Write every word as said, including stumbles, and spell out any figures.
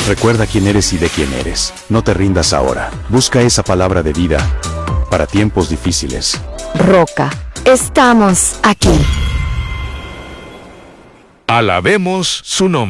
Recuerda quién eres y de quién eres. No te rindas ahora. Busca esa palabra de vida para tiempos difíciles. Roca, estamos aquí. Alabemos su nombre.